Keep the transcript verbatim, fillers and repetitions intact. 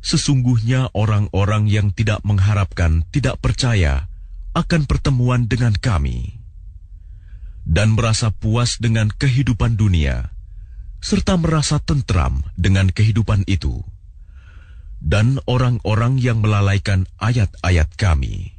Sesungguhnya orang-orang yang tidak mengharapkan, tidak percaya akan pertemuan dengan kami, dan merasa puas dengan kehidupan dunia, serta merasa tentram dengan kehidupan itu. Dan orang-orang yang melalaikan ayat-ayat kami,